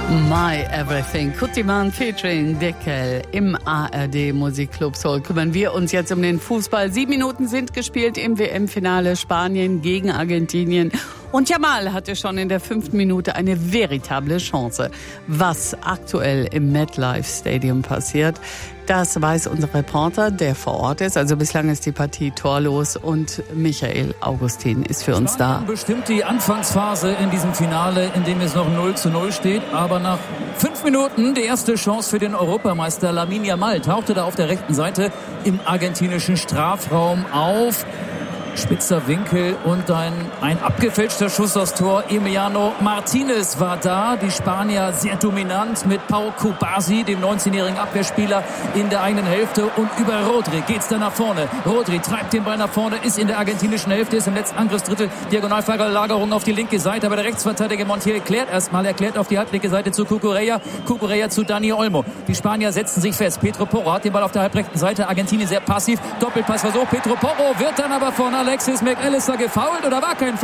My Everything, Kutiman featuring Deckel im ARD Musikclub Soul. Kümmern wir uns jetzt um den Fußball. 7 Minuten sind gespielt im WM-Finale Spanien gegen Argentinien. Und Jamal hatte schon in der 5. Minute eine veritable Chance. Was aktuell im MetLife Stadium passiert, das weiß unser Reporter, der vor Ort ist. Also bislang ist die Partie torlos und Michael Augustin ist für uns da. Bestimmt die Anfangsphase in diesem Finale, in dem es noch 0:0 steht. Aber nach 5 Minuten die erste Chance für den Europameister Lamine Yamal tauchte da auf der rechten Seite im argentinischen Strafraum auf. Spitzer Winkel und ein abgefälschter Schuss aufs Tor. Emiliano Martinez war da. Die Spanier sehr dominant mit Pau Cubarsí, dem 19-jährigen Abwehrspieler, in der eigenen Hälfte. Und über Rodri geht's dann nach vorne. Rodri treibt den Ball nach vorne, ist in der argentinischen Hälfte, ist im letzten Angriffsdrittel. Diagonalverlagerung auf die linke Seite. Aber der Rechtsverteidiger Montiel klärt auf die halblinke Seite zu Cucurella. Cucurella zu Dani Olmo. Die Spanier setzen sich fest. Pedro Porro hat den Ball auf der halbrechten Seite. Argentinien sehr passiv. Doppelpassversuch. Pedro Porro wird dann aber von Alexis McAllister gefoult oder war kein Foul?